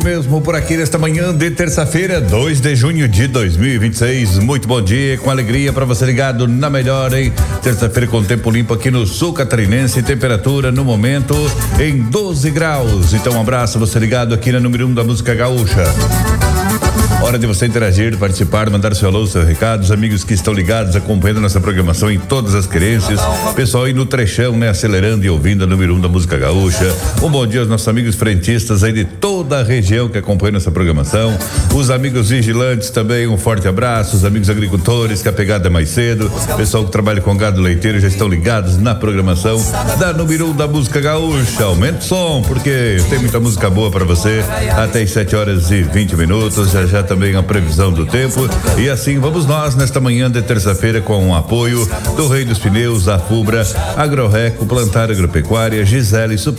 mesmo por aqui nesta manhã de terça-feira, 2 de junho de 2026. Muito bom dia, com alegria para você ligado na melhor, hein? Terça-feira com tempo limpo aqui no sul catarinense, temperatura no momento em 12 graus. Então um abraço, você ligado aqui na número 1 da música gaúcha. Hora de você interagir, participar, mandar seu alô, seu recado, os amigos que estão ligados, acompanhando nossa programação em todas as querências, pessoal aí no trechão, né, acelerando e ouvindo a número 1 da música gaúcha. Um bom dia aos nossos amigos frentistas aí de toda a região que acompanham nossa programação, os amigos vigilantes também, um forte abraço, os amigos agricultores que a pegada é mais cedo, pessoal que trabalha com gado leiteiro já estão ligados na programação da número 1 da música gaúcha. Aumenta o som, porque tem muita música boa para você, até as 7h20, já também a previsão do tempo. E assim vamos nós nesta manhã de terça-feira com o apoio do Rei dos Pneus, a Fubra, Agrorreco, Plantar Agropecuária, Gisele,